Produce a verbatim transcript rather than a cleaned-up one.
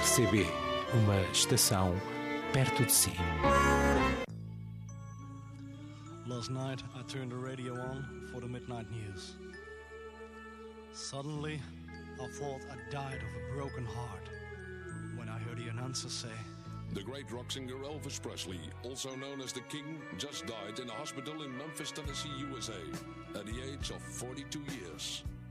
R C B, uma estação perto de si. Last night I turned the radio on for the midnight news. Suddenly I thought I died of a broken heart when I heard the announcer say, the great rock singer Elvis Presley, also known as the King, just died in a hospital in Memphis, Tennessee, U S A, at the age of forty-two years.